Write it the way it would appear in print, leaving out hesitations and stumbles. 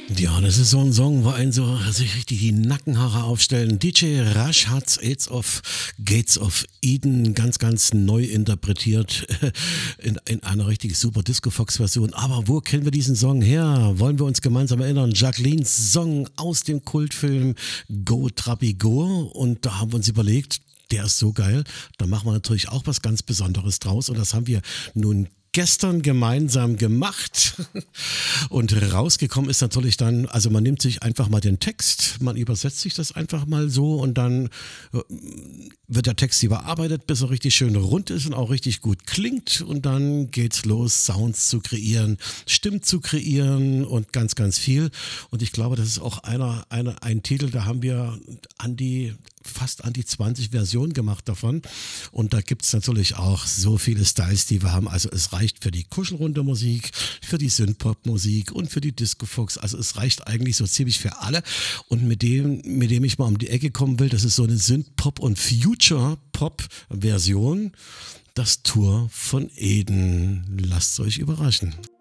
Ja, das ist so ein Song, wo einen so sich richtig die Nackenhaare aufstellen. DJ Rush hat Gates of Eden ganz, ganz neu interpretiert in einer richtig super Disco-Fox-Version. Aber wo kennen wir diesen Song her? Wollen wir uns gemeinsam erinnern? Jacquelines Song aus dem Kultfilm Go Trabi Go. Und da haben wir uns überlegt, der ist so geil, da machen wir natürlich auch was ganz Besonderes draus. Und das haben wir nun gestern gemeinsam gemacht und rausgekommen ist natürlich dann, also man nimmt sich einfach mal den Text, man übersetzt sich das einfach mal so und dann wird der Text überarbeitet, bis er richtig schön rund ist und auch richtig gut klingt und dann geht's los, Sounds zu kreieren, Stimmen zu kreieren und ganz, ganz viel und ich glaube, das ist auch ein Titel, da haben wir fast an die 20 Versionen gemacht davon und da gibt es natürlich auch so viele Styles, die wir haben, also es reicht für die Kuschelrunde Musik, für die Synthpop-Musik und für die Disco-Fox, also es reicht eigentlich so ziemlich für alle und mit dem ich mal um die Ecke kommen will, das ist so eine Synthpop- und Future-Pop-Version, das Tour von Eden. Lasst euch überraschen.